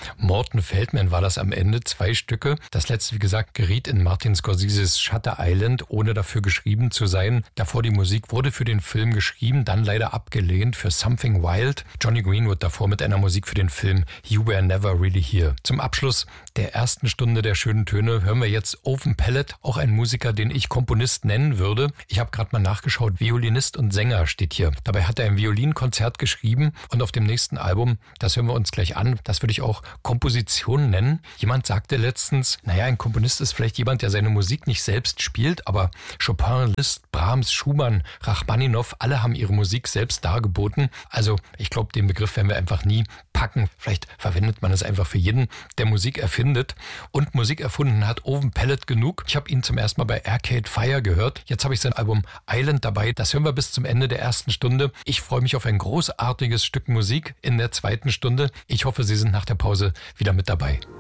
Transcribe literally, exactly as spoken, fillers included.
Morton Feldman war das am Ende, zwei Stücke. Das letzte, wie gesagt, geriet in Martin Scorseses Shutter Island, ohne dafür geschrieben zu sein. Davor die Musik wurde für den Film geschrieben, dann leider abgelehnt für Something Wild. Johnny Greenwood davor mit einer Musik für den Film You Were Never Really Here. Zum Abschluss der ersten Stunde der schönen Töne hören wir jetzt Owen Pallett, auch ein Musiker, den ich Komponist nennen würde. Ich habe gerade mal nachgeschaut, Violinist und Sänger steht hier. Dabei hat er ein Violinkonzert geschrieben und auf dem nächsten Album, das hören wir uns gleich an, das würde ich auch Komposition nennen. Jemand sagte letztens, naja, ein Komponist ist vielleicht jemand, der seine Musik nicht selbst spielt, aber Chopin, Liszt, Brahms, Schumann, Rachmaninow, alle haben ihre Musik selbst dargeboten. Also ich glaube, den Begriff werden wir einfach nie packen. Vielleicht verwendet man es einfach für jeden, der Musik erfindet. Und Musik erfunden hat Owen Pallett genug. Ich habe ihn zum ersten Mal bei Arcade Fire gehört. Jetzt habe ich sein Album Island dabei. Das hören wir bis zum Ende der ersten Stunde. Ich freue mich auf ein großartiges Stück Musik in der zweiten Stunde. Ich hoffe, Sie sind nach der Pause wieder mit dabei.